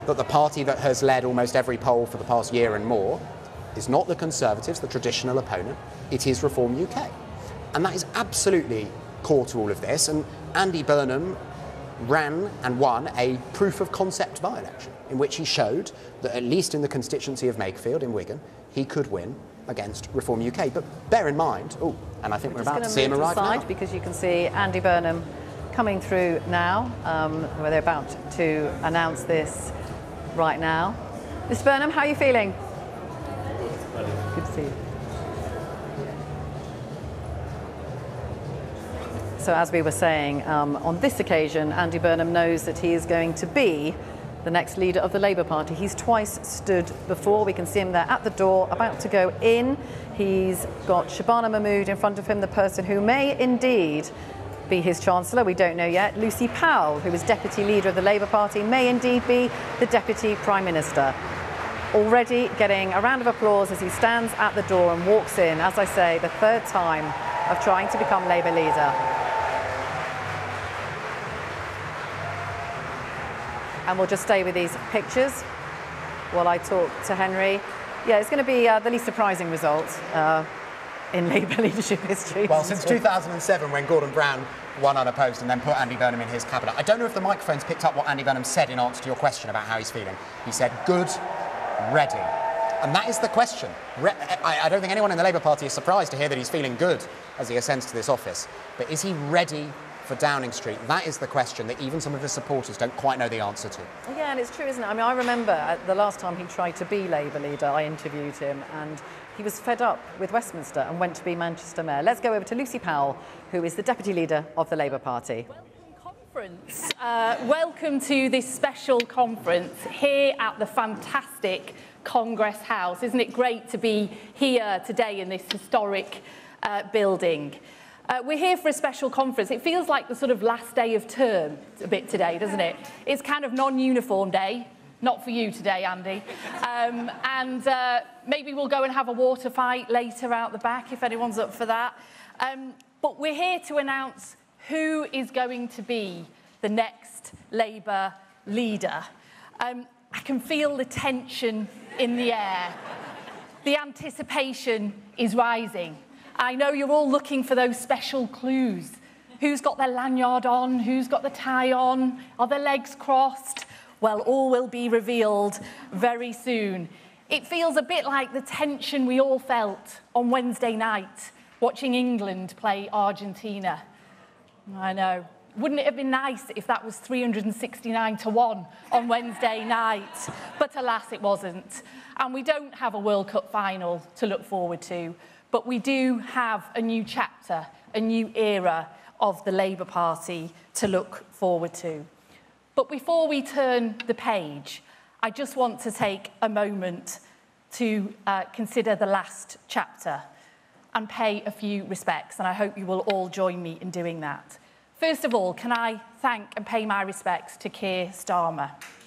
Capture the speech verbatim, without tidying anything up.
that the party that has led almost every poll for the past year and more is not the Conservatives, the traditional opponent, it is Reform U K. And that is absolutely core to all of this. And Andy Burnham ran and won a proof of concept by-election in which he showed that, at least in the constituency of Makefield in Wigan, he could win against Reform U K. But bear in mind, oh, and I think we're, we're about to see him arrive now. Because you can see Andy Burnham coming through now, um, where they're about to announce this right now. Mister Burnham, how are you feeling? Good to see you. So as we were saying, um, on this occasion, Andy Burnham knows that he is going to be the next leader of the Labour Party. He's twice stood before. We can see him there at the door, about to go in. He's got Shabana Mahmood in front of him, the person who may indeed be his Chancellor. We don't know yet. Lucy Powell, who is Deputy Leader of the Labour Party, may indeed be the Deputy Prime Minister. Already getting a round of applause as he stands at the door and walks in, as I say, the third time of trying to become Labour leader. And we'll just stay with these pictures while I talk to Henry. Yeah, it's going to be uh, the least surprising result uh, in Labour leadership history. Well, since two thousand seven, when Gordon Brown won unopposed and then put Andy Burnham in his cabinet. I don't know if the microphones picked up what Andy Burnham said in answer to your question about how he's feeling. He said, good, ready. And that is the question. Re I, I don't think anyone in the Labour Party is surprised to hear that he's feeling good as he ascends to this office. But is he ready for Downing Street? That is the question that even some of his supporters don't quite know the answer to. Yeah, and it's true, isn't it? I mean, I remember the last time he tried to be Labour leader, I interviewed him, and he was fed up with Westminster and went to be Manchester Mayor. Let's go over to Lucy Powell, who is the Deputy Leader of the Labour Party. Welcome, conference. Uh, welcome to this special conference here at the fantastic Congress House. Isn't it great to be here today in this historic uh, building? Uh, we're here for a special conference. It feels like the sort of last day of term a bit today, doesn't it? It's kind of non-uniform day. Not for you today, Andy. Um, and uh, maybe we'll go and have a water fight later out the back if anyone's up for that. Um, but we're here to announce who is going to be the next Labour leader. Um, I can feel the tension in the air. The anticipation is rising. I know you're all looking for those special clues. Who's got their lanyard on? Who's got the tie on? Are their legs crossed? Well, all will be revealed very soon. It feels a bit like the tension we all felt on Wednesday night watching England play Argentina. I know. Wouldn't it have been nice if that was three hundred sixty-nine to one on Wednesday night? But alas, it wasn't. And we don't have a World Cup final to look forward to. But we do have a new chapter, a new era of the Labour Party to look forward to. But before we turn the page, I just want to take a moment to uh, consider the last chapter and pay a few respects, and I hope you will all join me in doing that. First of all, can I thank and pay my respects to Keir Starmer.